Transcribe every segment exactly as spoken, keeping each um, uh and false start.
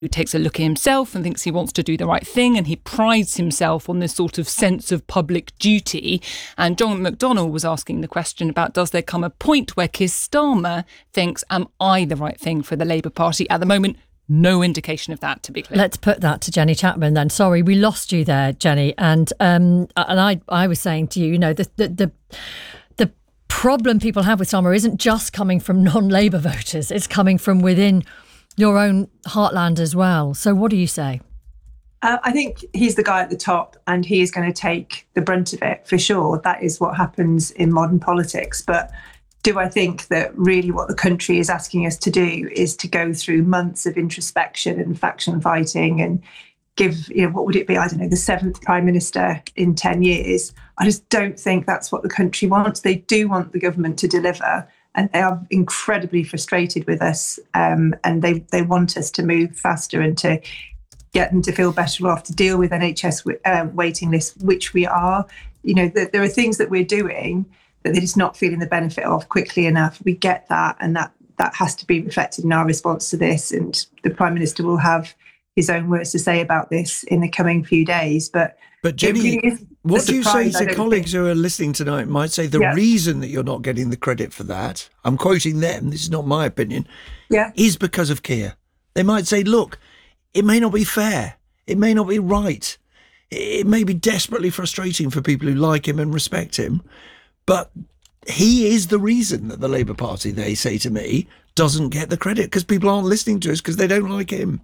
who takes a look at himself and thinks he wants to do the right thing, and he prides himself on this sort of sense of public duty. And John McDonnell was asking the question about, does there come a point where Keir Starmer thinks, am I the right thing for the Labour Party? At the moment, no indication of that, to be clear. Let's put that to Jenny Chapman then. Sorry, we lost you there, Jenny. And um, and I, I was saying to you, you know, the the the, the problem people have with Starmer isn't just coming from non-Labour voters. It's coming from within your own heartland as well. So what do you say? Uh, I think he's the guy at the top and he is going to take the brunt of it, for sure. That is what happens in modern politics. But do I think that really what the country is asking us to do is to go through months of introspection and faction fighting and give, you know, what would it be? I don't know, the seventh Prime Minister in ten years. I just don't think that's what the country wants. They do want the government to deliver. And they are incredibly frustrated with us, um, and they, they want us to move faster and to get them to feel better off, to deal with N H S uh, waiting lists, which we are. You know, the, there are things that we're doing that they're just not feeling the benefit of quickly enough. We get that, and that that has to be reflected in our response to this. And the Prime Minister will have his own words to say about this in the coming few days. But But Jenny, really what do you say to colleagues think. who are listening tonight might say the yeah. reason that you're not getting the credit for that, I'm quoting them, this is not my opinion, yeah. is because of Keir. They might say, look, it may not be fair. It may not be right. It may be desperately frustrating for people who like him and respect him. But he is the reason that the Labour Party, they say to me, doesn't get the credit because people aren't listening to us because they don't like him.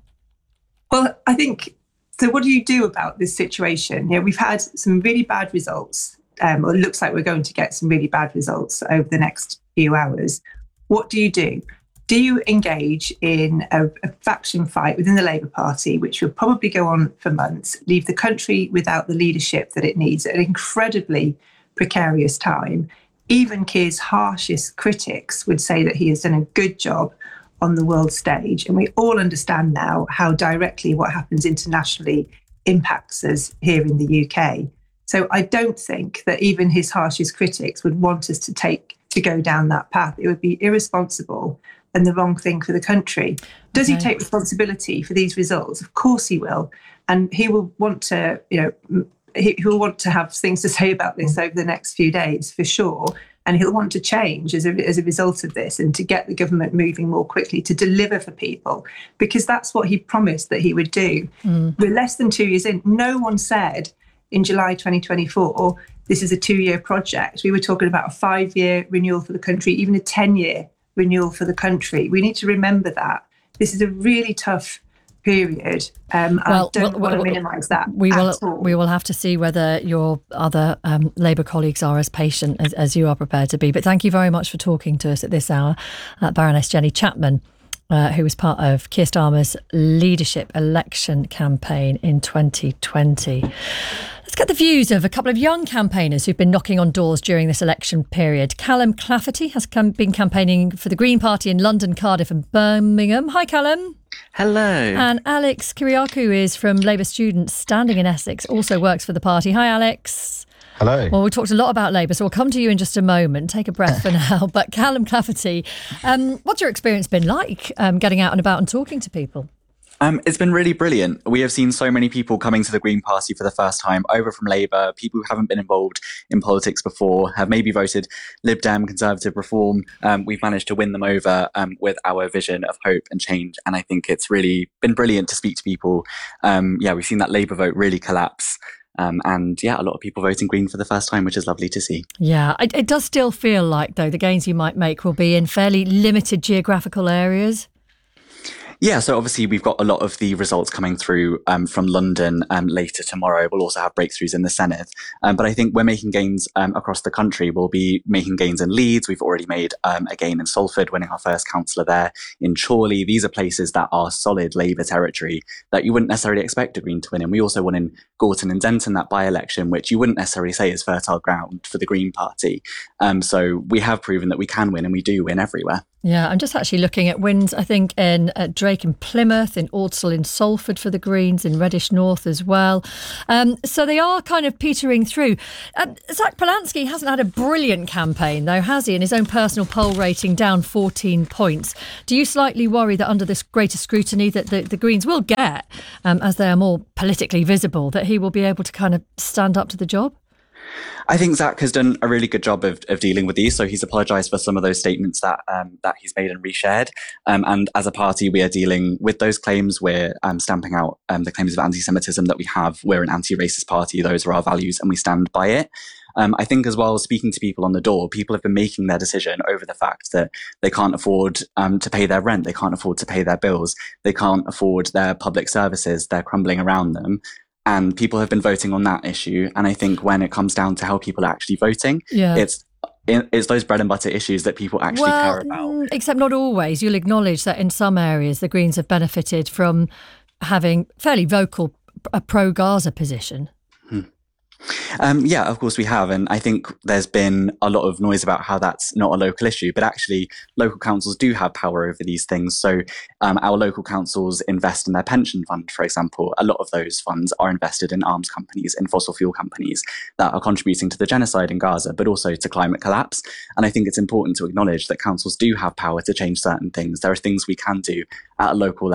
Well, I think... So what do you do about this situation? You know, we've had some really bad results, um, or it looks like we're going to get some really bad results over the next few hours. What do you do? Do you engage in a, a faction fight within the Labour Party, which will probably go on for months, leave the country without the leadership that it needs at an incredibly precarious time? Even Keir's harshest critics would say that he has done a good job on the world stage. And we all understand now how directly what happens internationally impacts us here in the U K. So I don't think that even his harshest critics would want us to take to go down that path. It would be irresponsible and the wrong thing for the country. Does okay. he take responsibility for these results? Of course he will. And he will want to, you know, he, he will want to have things to say about this over the next few days, for sure. And he'll want to change as a, as a result of this and to get the government moving more quickly to deliver for people, because that's what he promised that he would do. Mm. We're less than two years in. No one said in July twenty twenty-four, this is a two-year project. We were talking about a five-year renewal for the country, even a ten-year renewal for the country. We need to remember that. This is a really tough period. Um, well, I don't well, want to well, minimise that. We will. At all. We will have to see whether your other um, Labour colleagues are as patient as, as you are prepared to be. But thank you very much for talking to us at this hour, uh, Baroness Jenny Chapman, uh, who was part of Keir Starmer's leadership election campaign in twenty twenty. Let's get the views of a couple of young campaigners who've been knocking on doors during this election period. Callum Clafferty has come, been campaigning for the Green Party in London, Cardiff and Birmingham. Hi, Callum. Hello. And Alex Kyriakou is from Labour Students Standing in Essex, also works for the party. Hi, Alex. Hello. Well, we talked a lot about Labour, so we'll come to you in just a moment. Take a breath for now. But Callum Clafferty, um, what's your experience been like um, getting out and about and talking to people? Um, it's been really brilliant. We have seen so many people coming to the Green Party for the first time, over from Labour, people who haven't been involved in politics before, have maybe voted Lib Dem, Conservative Reform. Um, we've managed to win them over um, with our vision of hope and change. And I think it's really been brilliant to speak to people. Um, yeah, we've seen that Labour vote really collapse. Um, and yeah, a lot of people voting Green for the first time, which is lovely to see. Yeah, it, it does still feel like, though, the gains you might make will be in fairly limited geographical areas. Yeah, so obviously we've got a lot of the results coming through um, from London um, later tomorrow. We'll also have breakthroughs in the Senedd. Um, but I think we're making gains um, across the country. We'll be making gains in Leeds. We've already made um, a gain in Salford, winning our first councillor there. In Chorley, these are places that are solid Labour territory that you wouldn't necessarily expect a Green to win. And we also won in Gorton and Denton, that by-election, which you wouldn't necessarily say is fertile ground for the Green Party. Um, so we have proven that we can win, and we do win everywhere. Yeah, I'm just actually looking at wins, I think, in uh, Drake and Plymouth, in Ordsall in Salford for the Greens, in Reddish North as well. Um, so they are kind of petering through. Um, Zach Polanski hasn't had a brilliant campaign, though, has he? In his own personal poll rating, down fourteen points. Do you slightly worry that under this greater scrutiny that the, the Greens will get, um, as they are more politically visible, that he will be able to kind of stand up to the job? I think Zach has done a really good job of, of dealing with these. So he's apologised for some of those statements that um, that he's made and reshared. Um, and as a party, we are dealing with those claims. We're um, stamping out um, the claims of anti-Semitism that we have. We're an anti-racist party. Those are our values and we stand by it. Um, I think as well, speaking to people on the door, people have been making their decision over the fact that they can't afford um, to pay their rent. They can't afford to pay their bills. They can't afford their public services. They're crumbling around them. And people have been voting on that issue. And I think when it comes down to how people are actually voting, yeah. it's it's those bread and butter issues that people actually well, care about. Except not always. You'll acknowledge that in some areas, the Greens have benefited from having fairly vocal a pro-Gaza position. Hmm. Um, yeah, of course we have. And I think there's been a lot of noise about how that's not a local issue, but actually local councils do have power over these things. So um, our local councils invest in their pension fund, for example. A lot of those funds are invested in arms companies, in fossil fuel companies that are contributing to the genocide in Gaza, but also to climate collapse. And I think it's important to acknowledge that councils do have power to change certain things. There are things we can do at a local level